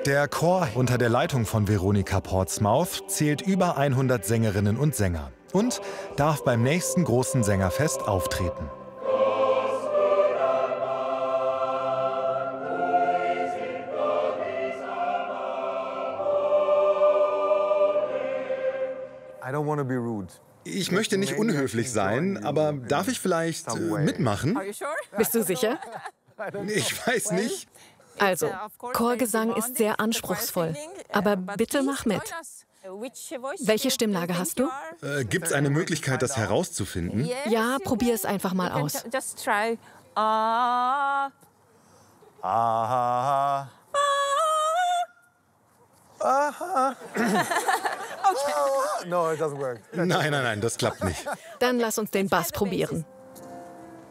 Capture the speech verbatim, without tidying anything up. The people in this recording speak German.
Der Chor unter der Leitung von Veronica Portsmouth zählt über hundert Sängerinnen und Sänger und darf beim nächsten großen Sängerfest auftreten. Ich möchte nicht unhöflich sein, aber darf ich vielleicht äh, mitmachen? Bist du sicher? Ich weiß nicht. Also, Chorgesang ist sehr anspruchsvoll, aber bitte mach mit. Welche Stimmlage hast du? Äh, Gibt es eine Möglichkeit, das herauszufinden? Ja, probier es einfach mal aus. Ah. Aha. Aha. Okay. No, it doesn't work. Nein, nein, nein, das klappt nicht. Dann lass uns den Bass probieren.